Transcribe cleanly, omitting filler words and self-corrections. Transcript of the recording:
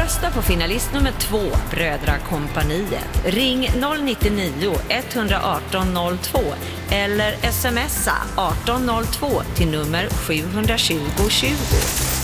rösta på finalist nummer 2, Brödrakompaniet. Ring 099 118 02 eller smsa 1802 till nummer 72020.